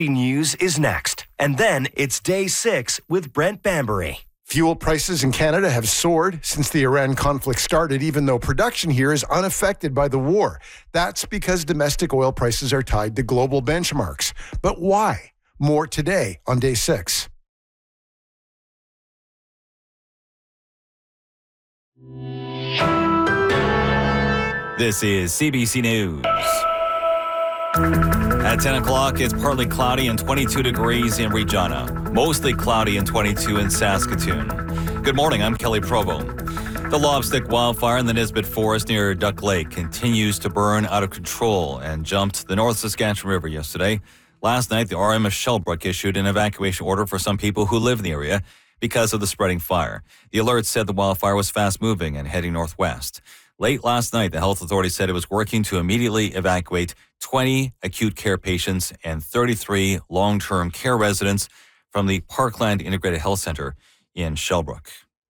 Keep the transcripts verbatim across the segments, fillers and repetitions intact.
News is next. And then it's day six with Brent Bambury. Fuel prices in Canada have soared since the Iran conflict started, even though production here is unaffected by the war. That's because domestic oil prices are tied to global benchmarks. But why? More today on day six. This is C B C News. At ten o'clock, it's partly cloudy and twenty-two degrees in Regina. Mostly cloudy and twenty-two in Saskatoon. Good morning, I'm Kelly Provo. The Lobstick wildfire in the Nisbet Forest near Duck Lake continues to burn out of control and jumped the North Saskatchewan River yesterday. Last night, the R M of Shellbrook issued an evacuation order for some people who live in the area because of the spreading fire. The alert said the wildfire was fast-moving and heading northwest. Late last night, the health authority said it was working to immediately evacuate twenty acute care patients and thirty-three long-term care residents from the Parkland Integrated Health Centre in Shellbrook.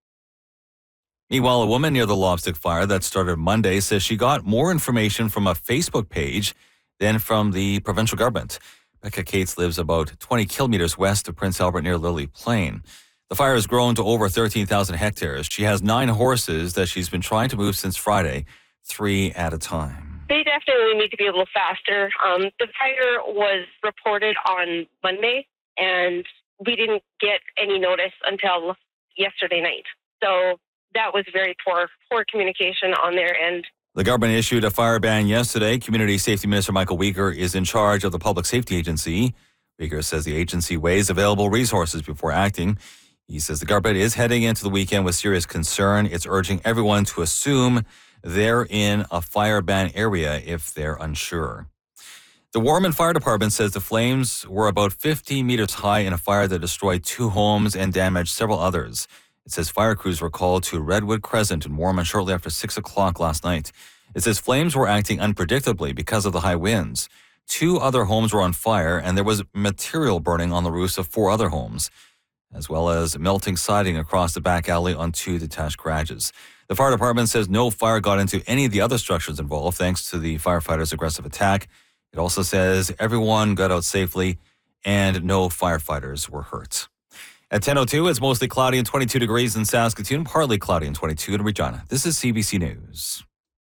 Meanwhile, a woman near the Lobstick fire that started Monday says she got more information from a Facebook page than from the provincial government. Becca Cates lives about twenty kilometres west of Prince Albert near Lily Plain. The fire has grown to over thirteen thousand hectares. She has nine horses that she's been trying to move since Friday, three at a time. They definitely need to be a little faster. Um, the fire was reported on Monday, and we didn't get any notice until yesterday night. So that was very poor, poor communication on their end. The government issued a fire ban yesterday. Community Safety Minister Michael Weaker is in charge of the Public Safety Agency. Weaker says the agency weighs available resources before acting. He says the government is heading into the weekend with serious concern. It's urging everyone to assume they're in a fire ban area if they're unsure. The Warman Fire Department says the flames were about fifty meters high in a fire that destroyed two homes and damaged several others. It says fire crews were called to Redwood Crescent in Warman shortly after six o'clock last night. It says flames were acting unpredictably because of the high winds. Two other homes were on fire, and there was material burning on the roofs of four other homes, as well as melting siding across the back alley on two detached garages. The fire department says no fire got into any of the other structures involved thanks to the firefighters' aggressive attack. It also says everyone got out safely and no firefighters were hurt. At ten oh two, it's mostly cloudy and twenty-two degrees in Saskatoon, partly cloudy and twenty-two in Regina. This is C B C News.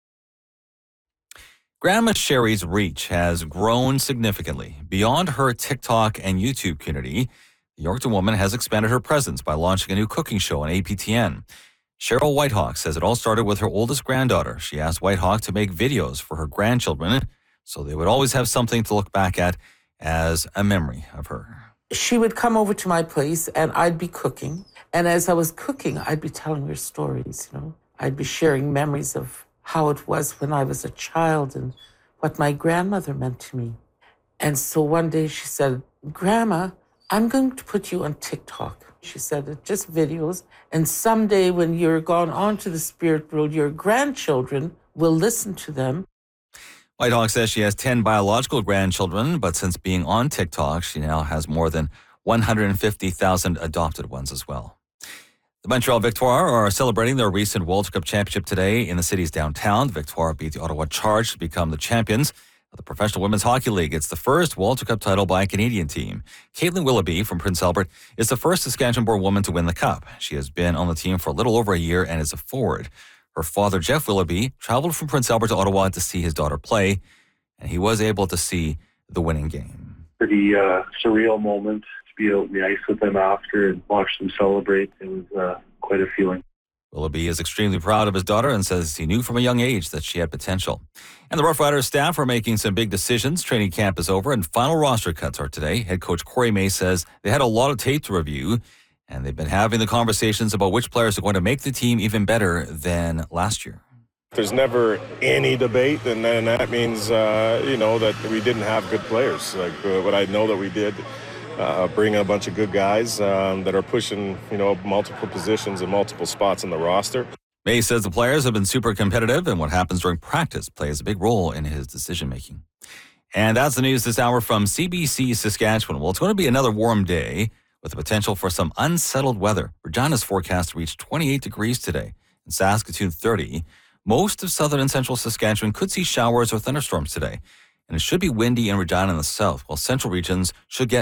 Grandma Sherry's reach has grown significantly. Beyond her TikTok and YouTube community, the Yorkton woman has expanded her presence by launching a new cooking show on A P T N. Cheryl Whitehawk says it all started with her oldest granddaughter. She asked Whitehawk to make videos for her grandchildren so they would always have something to look back at as a memory of her. She would come over to my place and I'd be cooking. And as I was cooking, I'd be telling her stories, you know. I'd be sharing memories of how it was when I was a child and what my grandmother meant to me. And so one day she said, Grandma, I'm going to put you on TikTok. She said, it's just videos. And someday when you're gone on to the spirit world, your grandchildren will listen to them. Whitehawk says she has ten biological grandchildren, but since being on TikTok, she now has more than one hundred fifty thousand adopted ones as well. The Montreal Victoire are celebrating their recent World Cup championship today in the city's downtown. The Victoire beat the Ottawa Charge to become the champions of the Professional Women's Hockey League. It's the first World Cup title by a Canadian team. Caitlin Willoughby from Prince Albert is the first Saskatchewan-born woman to win the Cup. She has been on the team for a little over a year and is a forward. Her father, Jeff Willoughby, traveled from Prince Albert to Ottawa to see his daughter play, and he was able to see the winning game. Pretty uh, surreal moment to be out on the ice with them after and watch them celebrate. It was uh, quite a feeling. Willoughby is extremely proud of his daughter and says he knew from a young age that she had potential. And the Rough Riders staff are making some big decisions. Training camp is over and final roster cuts are today. Head coach Corey May says they had a lot of tape to review, and they've been having the conversations about which players are going to make the team even better than last year. There's never any debate, and then that means, uh, you know, that we didn't have good players. Like uh, what I know that we did, uh, bring a bunch of good guys um, that are pushing, you know, multiple positions and multiple spots in the roster. May says the players have been super competitive, and what happens during practice plays a big role in his decision-making. And that's the news this hour from C B C Saskatchewan. Well, it's going to be another warm day with the potential for some unsettled weather. Regina's forecast to reach twenty-eight degrees today, and Saskatoon thirty. Most of southern and central Saskatchewan could see showers or thunderstorms today. and it should be windy in Regina in the south, while central regions should get